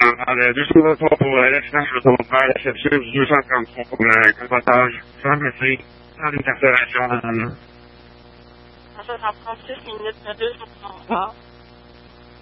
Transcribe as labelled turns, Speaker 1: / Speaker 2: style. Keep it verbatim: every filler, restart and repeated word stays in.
Speaker 1: Euh, deux cent vingt-trois pour euh, l'accident que je vais faire la réception, deux cent trente-trois pour le capotage, sans blessé, sans incarcération.
Speaker 2: Ça, ça prend six minutes, deux cent trente.